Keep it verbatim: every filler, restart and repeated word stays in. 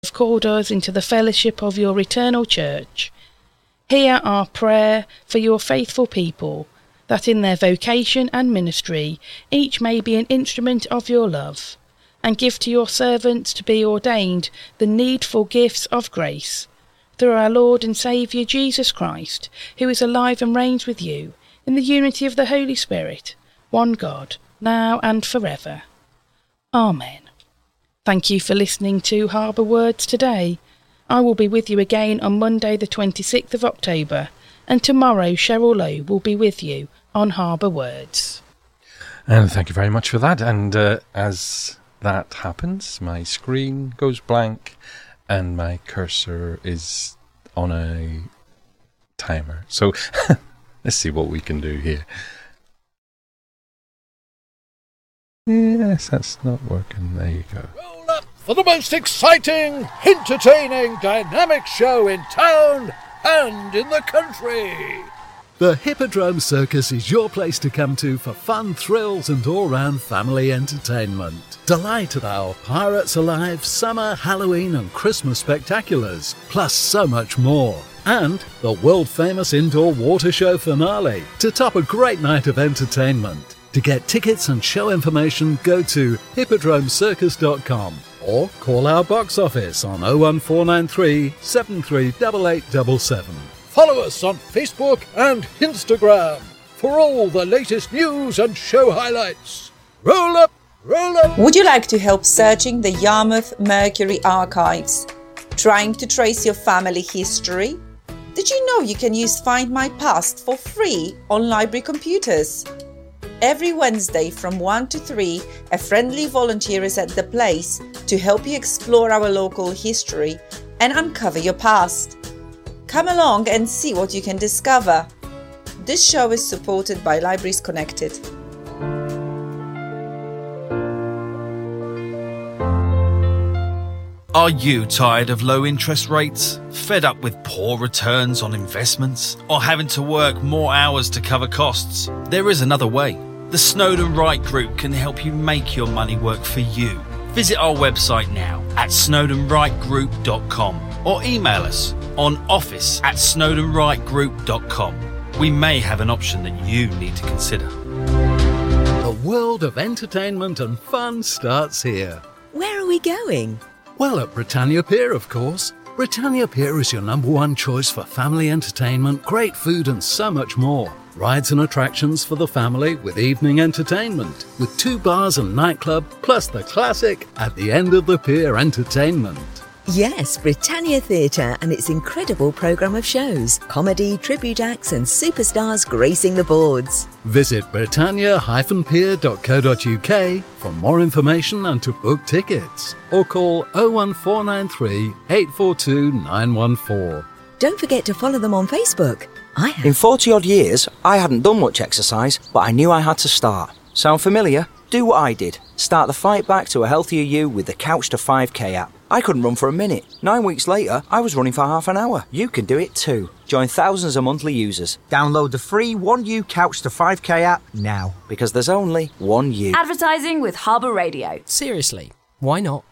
have called us into the fellowship of your eternal church. Hear our prayer for your faithful people, that in their vocation and ministry each may be an instrument of your love, and give to your servants to be ordained the needful gifts of grace, through our Lord and Saviour Jesus Christ, who is alive and reigns with you, in the unity of the Holy Spirit, one God, now and forever. Amen. Thank you for listening to Harbour Words today. I will be with you again on Monday the twenty-sixth of October, and tomorrow Cheryl Lowe will be with you on Harbour Words. And thank you very much for that. And uh, as that happens, my screen goes blank and my cursor is on a timer. So let's see what we can do here. Yes, that's not working. There you go. Roll up for the most exciting, entertaining, dynamic show in town and in the country. The Hippodrome Circus is your place to come to for fun, thrills and all-round family entertainment. Delight at our Pirates Alive, Summer, Halloween and Christmas spectaculars, plus so much more. And the world-famous indoor water show finale to top a great night of entertainment. To get tickets and show information, go to hippodrome circus dot com or call our box office on oh one four nine three, seven three eight eight seven seven. Follow us on Facebook and Instagram for all the latest news and show highlights. Roll up, roll up! Would you like to help searching the Yarmouth Mercury archives? Trying to trace your family history? Did you know you can use Find My Past for free on library computers? Every Wednesday from one to three, a friendly volunteer is at the place to help you explore our local history and uncover your past. Come along and see what you can discover. This show is supported by Libraries Connected. Are you tired of low interest rates? Fed up with poor returns on investments? Or having to work more hours to cover costs? There is another way. The Snowdon Wright Group can help you make your money work for you. Visit our website now at snowdon wright group dot com or email us on office at snowdon wright group dot com. We may have an option that you need to consider. The world of entertainment and fun starts here. Where are we going? Well, at Britannia Pier, of course. Britannia Pier is your number one choice for family entertainment, great food and so much more. Rides and attractions for the family with evening entertainment, with two bars and nightclub, plus the classic At the End of the Pier entertainment. Yes, Britannia Theatre and its incredible programme of shows, comedy, tribute acts and superstars gracing the boards. Visit britannia dash pier dot co dot uk for more information and to book tickets, or call oh one four nine three, eight four two, nine one four. Don't forget to follow them on Facebook. I have. In forty odd years, I hadn't done much exercise, but I knew I had to start. Sound familiar? Do what I did. Start the fight back to a healthier you with the Couch to five K app. I couldn't run for a minute. Nine weeks later, I was running for half an hour. You can do it too. Join thousands of monthly users. Download the free one U Couch to five K app now, because there's only one you. Advertising with Harbour Radio. Seriously, why not?